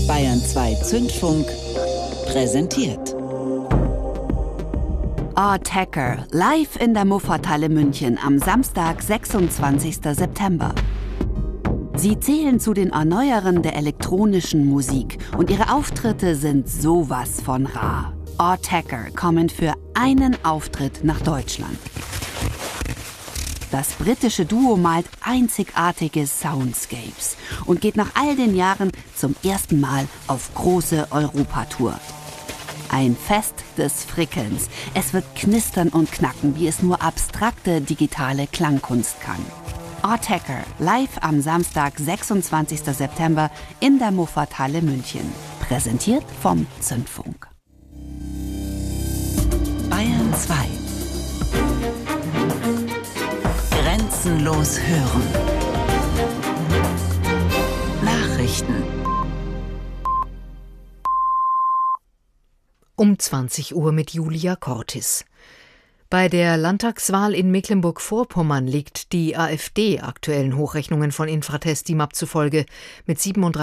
Bayern 2 Zündfunk präsentiert. Attacker, live in der Muffathalle München am Samstag, 26. September. Sie zählen zu den Erneuerern der elektronischen Musik und ihre Auftritte sind sowas von rar. Attacker kommen für einen Auftritt nach Deutschland. Das britische Duo malt einzigartige Soundscapes und geht nach all den Jahren zum ersten Mal auf große Europatour. Ein Fest des Frickelns. Es wird knistern und knacken, wie es nur abstrakte digitale Klangkunst kann. Attacker, live am Samstag, 26. September in der Muffathalle München. Präsentiert vom Zündfunk. Bayern 2. Grenzenlos hören. Nachrichten. Um 20 Uhr mit Julia Cortis. Bei der Landtagswahl in Mecklenburg-Vorpommern liegt die AfD aktuellen Hochrechnungen von Infratest DIMAP zufolge mit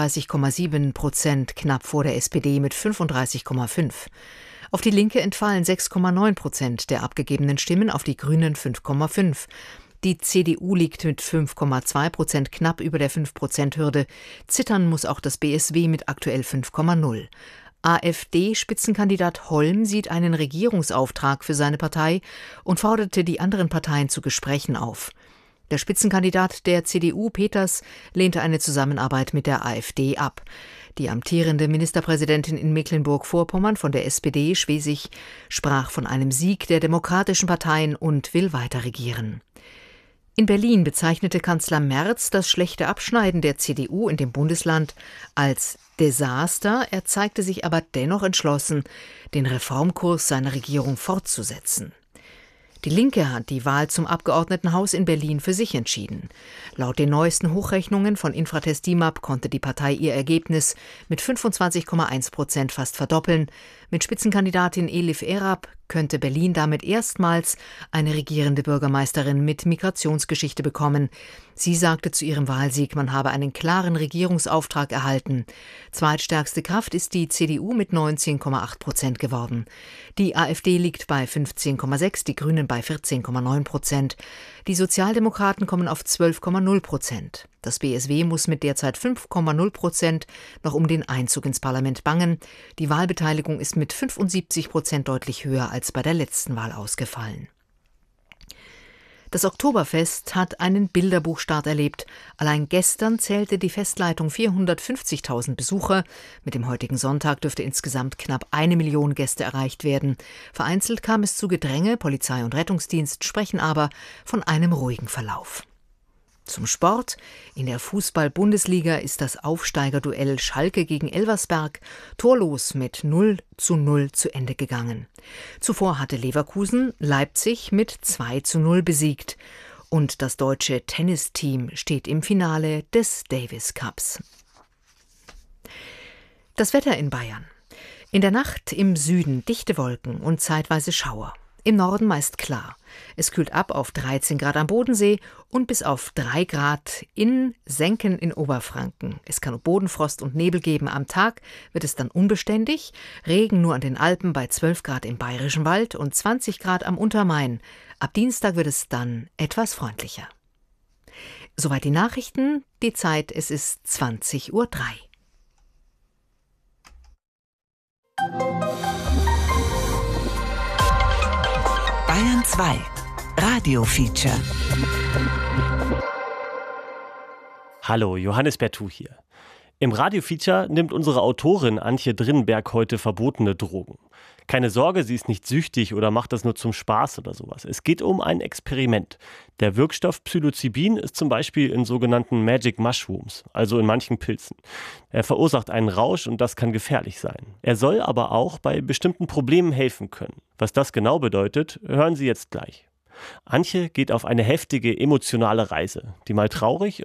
37,7% knapp vor der SPD mit 35,5%. Auf die Linke entfallen 6,9% der abgegebenen Stimmen, auf die Grünen 5,5%. Die CDU liegt mit 5,2% knapp über der 5%-Hürde. Zittern muss auch das BSW mit aktuell 5,0%. AfD-Spitzenkandidat Holm sieht einen Regierungsauftrag für seine Partei und forderte die anderen Parteien zu Gesprächen auf. Der Spitzenkandidat der CDU, Peters, lehnte eine Zusammenarbeit mit der AfD ab. Die amtierende Ministerpräsidentin in Mecklenburg-Vorpommern von der SPD, Schwesig, sprach von einem Sieg der demokratischen Parteien und will weiter regieren. In Berlin bezeichnete Kanzler Merz das schlechte Abschneiden der CDU in dem Bundesland als Desaster. Er zeigte sich aber dennoch entschlossen, den Reformkurs seiner Regierung fortzusetzen. Die Linke hat die Wahl zum Abgeordnetenhaus in Berlin für sich entschieden. Laut den neuesten Hochrechnungen von Infratest DIMAP konnte die Partei ihr Ergebnis mit 25,1% fast verdoppeln. Mit Spitzenkandidatin Elif Erab könnte Berlin damit erstmals eine regierende Bürgermeisterin mit Migrationsgeschichte bekommen. Sie sagte zu ihrem Wahlsieg, man habe einen klaren Regierungsauftrag erhalten. Zweitstärkste Kraft ist die CDU mit 19,8% geworden. Die AfD liegt bei 15,6%, die Grünen bei 14,9%. Die Sozialdemokraten kommen auf 12,0%. Das BSW muss mit derzeit 5,0% noch um den Einzug ins Parlament bangen. Die Wahlbeteiligung ist mit 75% deutlich höher als bei der letzten Wahl ausgefallen. Das Oktoberfest hat einen Bilderbuchstart erlebt. Allein gestern zählte die Festleitung 450.000 Besucher. Mit dem heutigen Sonntag dürfte insgesamt knapp 1 Million Gäste erreicht werden. Vereinzelt kam es zu Gedränge, Polizei und Rettungsdienst sprechen aber von einem ruhigen Verlauf. Zum Sport. In der Fußball-Bundesliga ist das Aufsteigerduell Schalke gegen Elversberg torlos mit 0:0 zu Ende gegangen. Zuvor hatte Leverkusen Leipzig mit 2:0 besiegt. Und das deutsche Tennisteam steht im Finale des Davis Cups. Das Wetter in Bayern. In der Nacht im Süden dichte Wolken und zeitweise Schauer. Im Norden meist klar. Es kühlt ab auf 13 Grad am Bodensee und bis auf 3 Grad in Senken in Oberfranken. Es kann Bodenfrost und Nebel geben. Am Tag wird es dann unbeständig. Regen nur an den Alpen bei 12 Grad im Bayerischen Wald und 20 Grad am Untermain. Ab Dienstag wird es dann etwas freundlicher. Soweit die Nachrichten. Die Zeit, es ist 20:03 Uhr. Bayern 2 Radio-Feature. Hallo, Johannes Bertou hier. Im Radio-Feature nimmt unsere Autorin Antje Drinnenberg heute verbotene Drogen. Keine Sorge, sie ist nicht süchtig oder macht das nur zum Spaß oder sowas. Es geht um ein Experiment. Der Wirkstoff Psilocybin ist zum Beispiel in sogenannten Magic Mushrooms, also in manchen Pilzen. Er verursacht einen Rausch und das kann gefährlich sein. Er soll aber auch bei bestimmten Problemen helfen können. Was das genau bedeutet, hören Sie jetzt gleich. Antje geht auf eine heftige emotionale Reise, die mal traurig